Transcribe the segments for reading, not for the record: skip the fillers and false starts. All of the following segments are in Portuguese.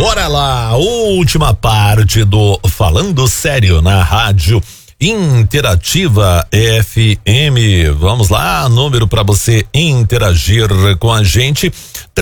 Bora lá, última parte do Falando Sério na Rádio Interativa FM. Vamos lá, número para você interagir com a gente: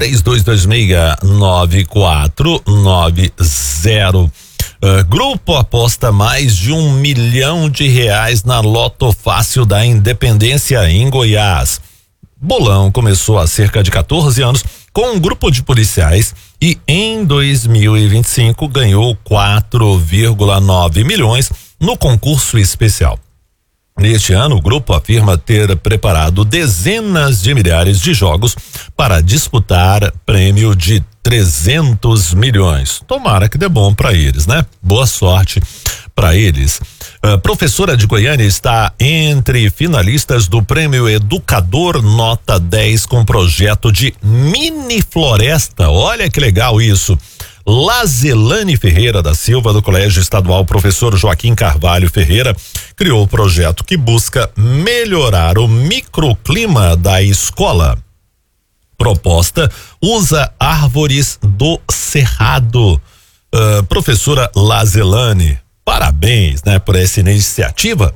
3226-9490. Grupo aposta mais de R$1 milhão na Loto Fácil da Independência em Goiás. Bolão começou há cerca de 14 anos com um grupo de policiais e em 2025 ganhou 4,9 milhões no concurso especial. Neste ano, o grupo afirma ter preparado dezenas de milhares de jogos para disputar prêmio de 300 milhões. Tomara que dê bom para eles, né? Boa sorte para eles. A professora de Goiânia está entre finalistas do Prêmio Educador Nota 10 com projeto de mini floresta. Olha que legal isso. Lazelane Ferreira da Silva, do Colégio Estadual Professor Joaquim Carvalho Ferreira, criou o projeto que busca melhorar o microclima da escola. Proposta usa árvores do Cerrado. Professora Lazelane, parabéns, né, por essa iniciativa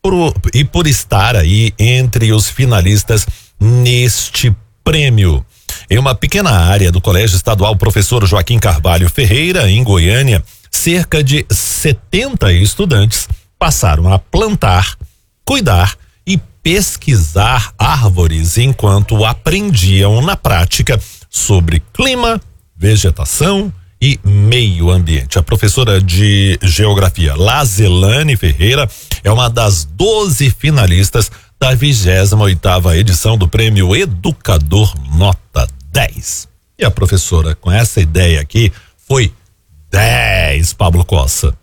e por estar aí entre os finalistas neste prêmio. Em uma pequena área do Colégio Estadual Professor Joaquim Carvalho Ferreira, em Goiânia, cerca de 70 estudantes passaram a plantar, cuidar e pesquisar árvores enquanto aprendiam na prática sobre clima, vegetação e meio ambiente. A professora de Geografia Lazelane Ferreira é uma das 12 finalistas da 28ª edição do Prêmio Educador Nota 10. E a professora, com essa ideia aqui, foi 10, Pablo Cossa.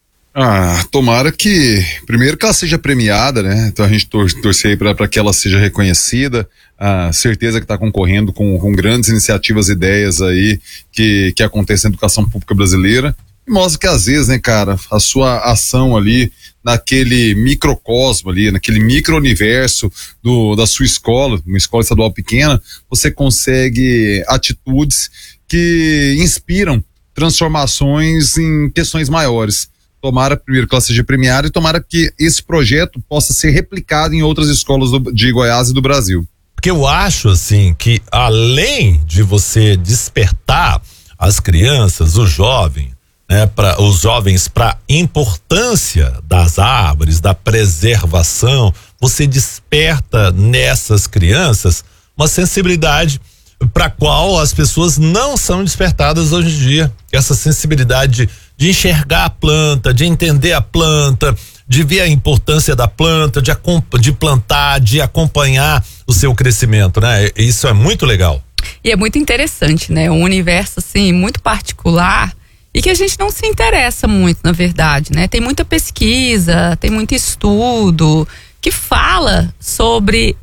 Tomara que, primeiro que ela seja premiada, né? Então a gente torcer aí para que ela seja reconhecida. Certeza que está concorrendo com grandes iniciativas, ideias aí que acontecem na educação pública brasileira. E mostra que às vezes, né, cara, a sua ação ali naquele microcosmo ali, naquele micro-universo da sua escola, uma escola estadual pequena, você consegue atitudes que inspiram transformações em questões maiores. Tomara primeiro que ela seja premiada e tomara que esse projeto possa ser replicado em outras escolas de Goiás e do Brasil. Porque eu acho assim que além de você despertar as crianças, os jovens, né, para os jovens para importância das árvores, da preservação, você desperta nessas crianças uma sensibilidade para qual as pessoas não são despertadas hoje em dia. Essa sensibilidade de enxergar a planta, de entender a planta, de ver a importância da planta, de plantar, de acompanhar o seu crescimento, né? Isso é muito legal. E é muito interessante, né? Um universo assim muito particular e que a gente não se interessa muito, na verdade, né? Tem muita pesquisa, tem muito estudo que fala sobre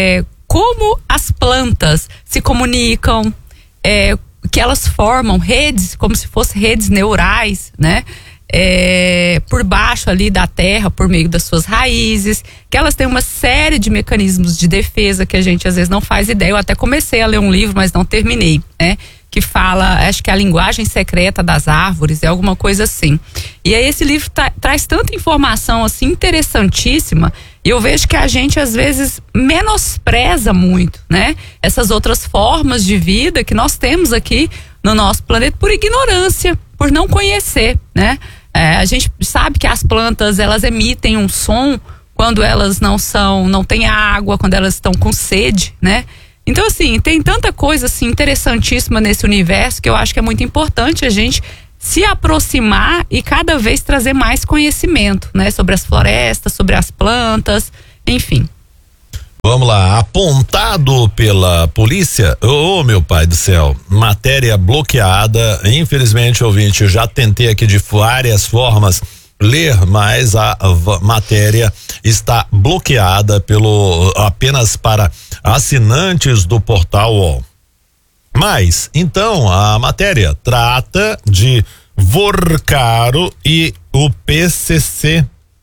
como as plantas se comunicam, que elas formam redes, como se fossem redes neurais, né? Por baixo ali da terra, por meio das suas raízes, que elas têm uma série de mecanismos de defesa que a gente às vezes não faz ideia. Eu até comecei a ler um livro, mas não terminei, né? Que fala, acho que é a linguagem secreta das árvores, é alguma coisa assim. E aí esse livro traz tanta informação assim interessantíssima, e eu vejo que a gente às vezes menospreza muito, né? Essas outras formas de vida que nós temos aqui no nosso planeta por ignorância, por não conhecer, né? A gente sabe que as plantas, elas emitem um som quando elas não têm água, quando elas estão com sede, né? Então, assim, tem tanta coisa assim interessantíssima nesse universo que eu acho que é muito importante a gente se aproximar e cada vez trazer mais conhecimento, né? Sobre as florestas, sobre as plantas, enfim. Vamos lá, apontado pela polícia, meu pai do céu, matéria bloqueada, infelizmente, ouvinte, eu já tentei aqui de várias formas ler, mas a matéria está bloqueada apenas para assinantes do portal UOL. Mas, então, a matéria trata de Vorcaro e o PCC,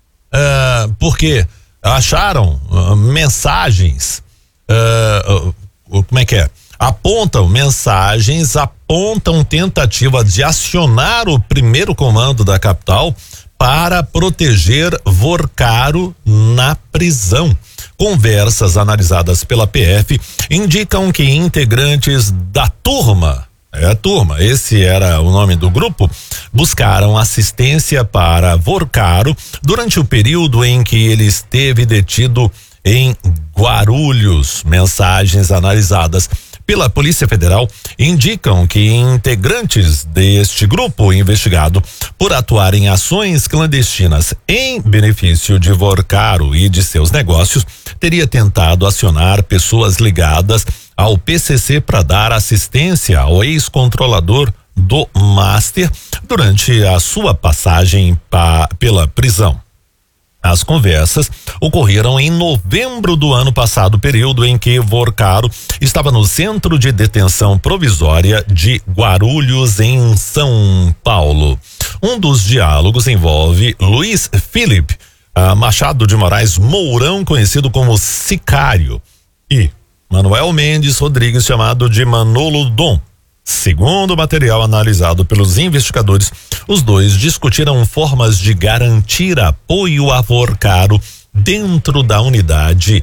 porque acharam mensagens, como é que é? mensagens apontam tentativa de acionar o primeiro comando da capital para proteger Vorcaro na prisão. Conversas analisadas pela PF indicam que integrantes da turma, esse era o nome do grupo, buscaram assistência para Vorcaro durante o período em que ele esteve detido em Guarulhos. Mensagens analisadas pela Polícia Federal indicam que integrantes deste grupo investigado por atuar em ações clandestinas em benefício de Vorcaro e de seus negócios teria tentado acionar pessoas ligadas ao PCC para dar assistência ao ex-controlador do Master durante a sua passagem pela prisão. As conversas ocorreram em novembro do ano passado, período em que Vorcaro estava no Centro de Detenção Provisória de Guarulhos, em São Paulo. Um dos diálogos envolve Luiz Felipe Machado de Moraes Mourão, conhecido como Sicário, e Manuel Mendes Rodrigues, chamado de Manolo Dom. Segundo o material analisado pelos investigadores, os dois discutiram formas de garantir apoio a Vorcaro dentro da unidade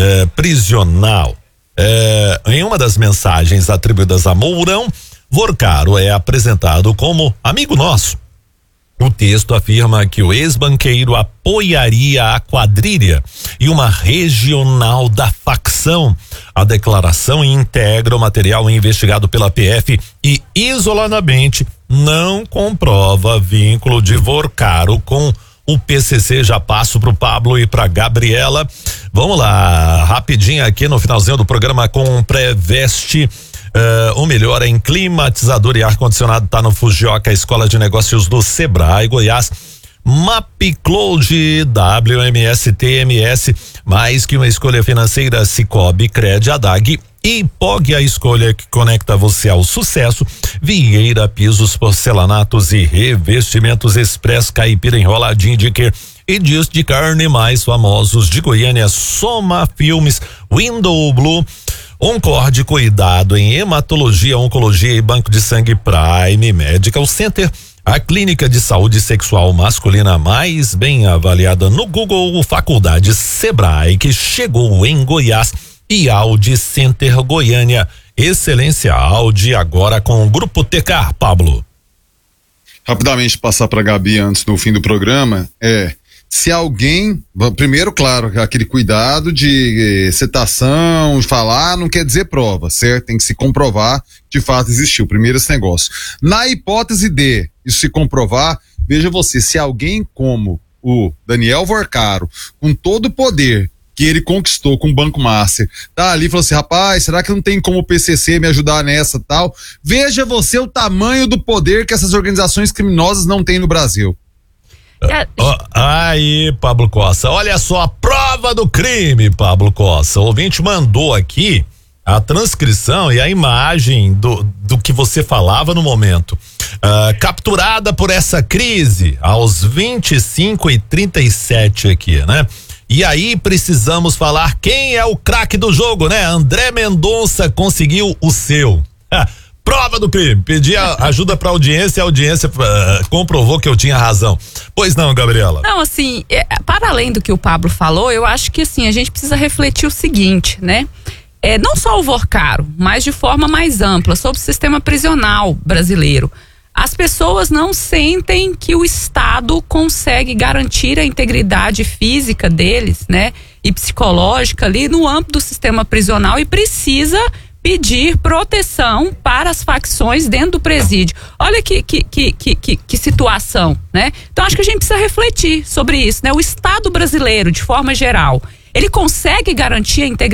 prisional. Em uma das mensagens atribuídas a Mourão, Vorcaro é apresentado como amigo nosso. O texto afirma que o ex-banqueiro apoiaria a quadrilha e uma regional da facção. A declaração integra o material investigado pela PF e, isoladamente, não comprova vínculo de Vorcaro com o PCC. Já passo pro Pablo e pra Gabriela. Vamos lá, rapidinho aqui no finalzinho do programa com Preveste. O melhor em climatizador e ar-condicionado tá no Fujioka, Escola de Negócios do Sebrae Goiás. MapCloud, WMS, TMS, mais que uma escolha financeira, Cicobi, Cred, Adag e POG, a escolha que conecta você ao sucesso. Vieira Pisos, Porcelanatos e Revestimentos Express, Caipira Enroladinho de Quer e dias de carne mais famosos de Goiânia, Soma Filmes, Window Blue, Oncorde, cuidado em hematologia, oncologia e banco de sangue, Prime Medical Center, a clínica de saúde sexual masculina mais bem avaliada no Google, Faculdade Sebrae, que chegou em Goiás, e Audi Center Goiânia. Excelência Audi, agora com o Grupo TK, Pablo. Rapidamente passar para Gabi antes do fim do programa, se alguém, primeiro, claro, aquele cuidado de citação, falar, não quer dizer prova, certo? Tem que se comprovar que de fato existiu. Primeiro esse negócio. Na hipótese de isso se comprovar, veja você, se alguém como o Daniel Vorcaro, com todo o poder que ele conquistou com o Banco Master, tá ali e falou assim, rapaz, será que não tem como o PCC me ajudar nessa tal? Veja você o tamanho do poder que essas organizações criminosas não têm no Brasil. Aí, Pablo Costa, olha só a prova do crime, Pablo Costa. O ouvinte mandou aqui a transcrição e a imagem do que você falava no momento. Capturada por essa crise aos 25h37 aqui, né? E aí precisamos falar quem é o craque do jogo, né? André Mendonça conseguiu o seu. Prova do crime, pedi ajuda pra audiência, a audiência comprovou que eu tinha razão. Pois não, Gabriela? Não, assim, para além do que o Pablo falou, eu acho que assim, a gente precisa refletir o seguinte, né? Não só o Vorcaro, mas de forma mais ampla, sobre o sistema prisional brasileiro. As pessoas não sentem que o Estado consegue garantir a integridade física deles, né? E psicológica ali no âmbito do sistema prisional e precisa pedir proteção para as facções dentro do presídio. Olha que situação, né? Então acho que a gente precisa refletir sobre isso, né? O Estado brasileiro, de forma geral, ele consegue garantir a integridade